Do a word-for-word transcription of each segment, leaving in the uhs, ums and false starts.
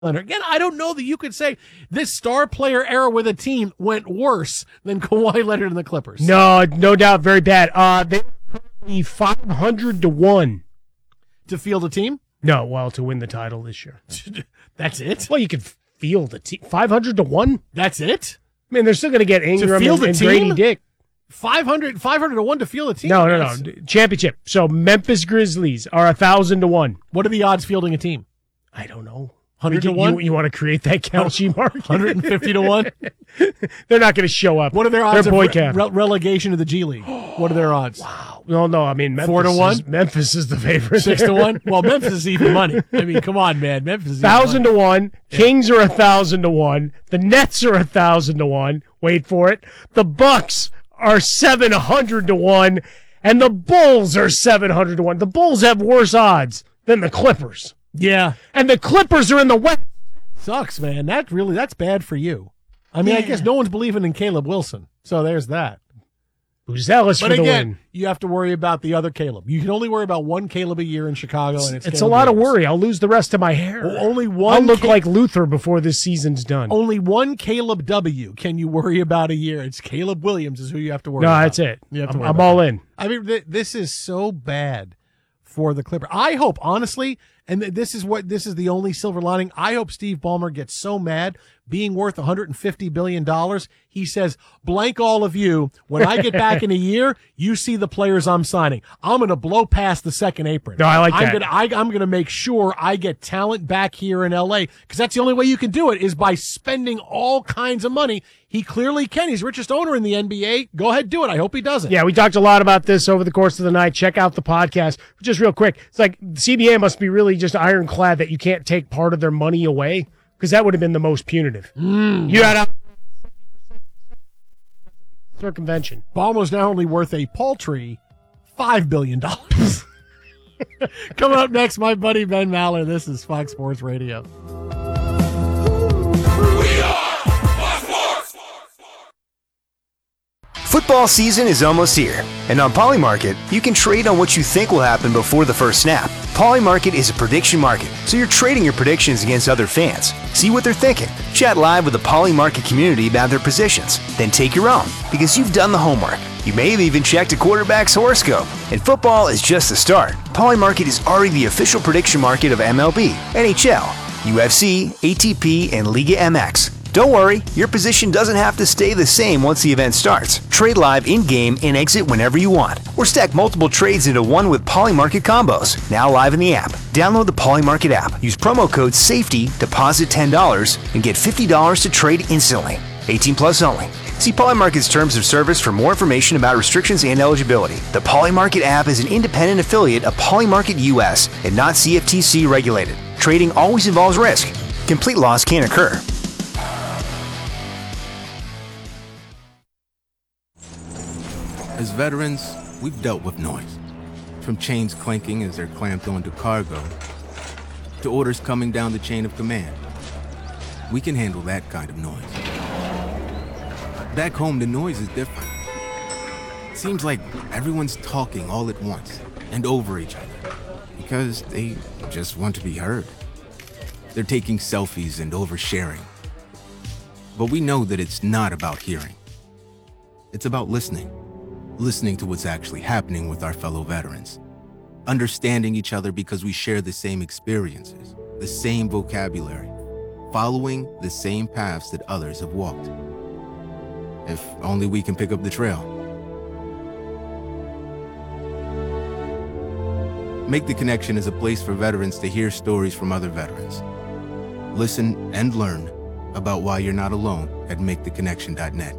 Leonard. Again, I don't know that you could say this star player era with a team went worse than Kawhi Leonard and the Clippers. No, no doubt, very bad. Uh, they were five hundred to one to field a team. No, well, to win the title this year. That's it. Well, you could field a team five hundred to one. That's it. I mean, they're still going to get Ingram and, and Grady Dick. five hundred, five hundred to one to field a team. No, no, no. Championship. So Memphis Grizzlies are a thousand to one. What are the odds fielding a team? I don't know. Hundred to one. You, you want to create that Kalshi mark? Hundred and fifty to one. They're not going to show up. What are their odds They're of re- re- relegation to the G League? What are their odds? Wow. No, no. I mean, Memphis four to one. Is, Memphis is the favorite. Six there. to one. Well, Memphis is even money. I mean, come on, man. Memphis is thousand even to one. Yeah. Kings are a thousand to one. The Nets are a thousand to one. Wait for it. The Bucks are seven hundred to one, and the Bulls are seven hundred to one. The Bulls have worse odds than the Clippers. Yeah, and the Clippers are in the West. Sucks, man. That really, that's bad for you. I mean, yeah. I guess no one's believing in Caleb Wilson, so there's that. Who's zealous but for the again, win? You have to worry about the other Caleb. You can only worry about one Caleb a year in Chicago, and it's it's Caleb a lot Williams. of worry. I'll lose the rest of my hair. Well, only one. I'll look Cal- like Luther before this season's done. Only one Caleb W. Can you worry about a year? It's Caleb Williams is who you have to worry no, about. No, that's it. You have to I'm, worry I'm about all that. in. I mean, th- this is so bad for the Clippers. I hope, honestly, and th- this is what this is the only silver lining. I hope Steve Ballmer gets so mad, being worth one hundred fifty billion dollars, he says, blank all of you. When I get back in a year, you see the players I'm signing. I'm going to blow past the second apron. No, I like I'm that. Gonna, I, I'm going to make sure I get talent back here in L A, because that's the only way you can do it is by spending all kinds of money. He clearly can. He's the richest owner in the N B A. Go ahead, do it. I hope he does it. Yeah, we talked a lot about this over the course of the night. Check out the podcast. Just real quick, it's like C B A must be really just ironclad that you can't take part of their money away, because that would have been the most punitive. Mm. You had a circumvention. Ballmer's now only worth a paltry five billion dollars. Coming up next, my buddy Ben Maller. This is Fox Sports Radio. We are Fox Sports. Football season is almost here, and on Polymarket, you can trade on what you think will happen before the first snap. Polymarket is a prediction market, so you're trading your predictions against other fans. See what they're thinking. Chat live with the Polymarket community about their positions. Then take your own, because you've done the homework. You may have even checked a quarterback's horoscope. And football is just the start. Polymarket is already the official prediction market of M L B, N H L, U F C, A T P, and Liga M X. Don't worry, your position doesn't have to stay the same once the event starts. Trade live in-game and exit whenever you want. Or stack multiple trades into one with Polymarket combos. Now live in the app. Download the Polymarket app. Use promo code SAFETY, deposit ten dollars, and get fifty dollars to trade instantly. eighteen plus only. See Polymarket's terms of service for more information about restrictions and eligibility. The Polymarket app is an independent affiliate of Polymarket U S and not C F T C regulated. Trading always involves risk. Complete loss can occur. As veterans, we've dealt with noise. From chains clanking as they're clamped onto cargo, to orders coming down the chain of command. We can handle that kind of noise. Back home, the noise is different. Seems like everyone's talking all at once and over each other because they just want to be heard. They're taking selfies and oversharing. But we know that it's not about hearing. It's about listening. Listening to what's actually happening with our fellow veterans. Understanding each other because we share the same experiences, the same vocabulary, following the same paths that others have walked. If only we can pick up the trail. Make the Connection is a place for veterans to hear stories from other veterans. Listen and learn about why you're not alone at make the connection dot net.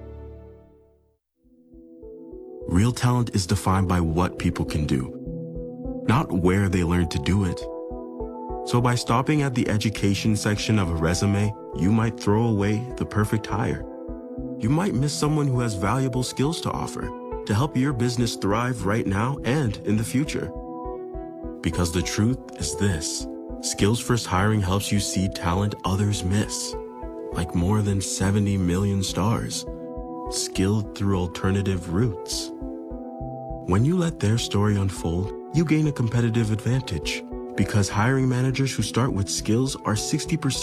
Real talent is defined by what people can do, not where they learn to do it. So by stopping at the education section of a resume, you might throw away the perfect hire. You might miss someone who has valuable skills to offer to help your business thrive right now and in the future. Because the truth is this, Skills First Hiring helps you see talent others miss, like more than seventy million stars, skilled through alternative routes. When you let their story unfold, you gain a competitive advantage Because hiring managers who start with skills are sixty percent